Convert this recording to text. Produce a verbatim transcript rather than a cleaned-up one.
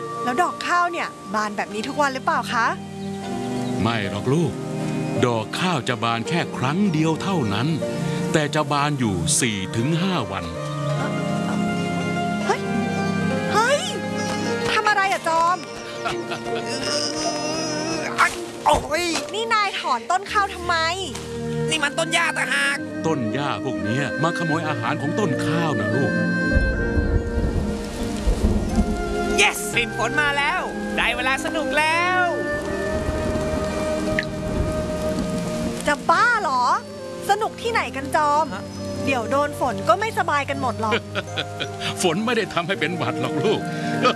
แล้วดอกข้าวเนี่ยบานแบบนี้ทุกวันหรือเปล่าคะไม่หรอกลูกดอกข้าวจะบานแค่ครั้งเดียวเท่านั้นแต่จะบานอยู่ สี่ถึงห้า วันเฮ้ยเฮ้ยทำอะไรอะจอมโอ้ยนี่นายถอนต้นข้าวทำไมนี่มันต้นหญ้าต่างหากต้นหญ้าพวกนี้มาขโมยอาหารของต้นข้าวนะลูก yes กลิ่นฝนมาแล้วได้เวลาสนุกแล้วจะบ้าเหรอสนุกที่ไหนกันจอมเดี๋ยวโดนฝนก็ไม่สบายกันหมดหรอกฝนไม่ได้ทำให้เป็นหวัดหรอกลูก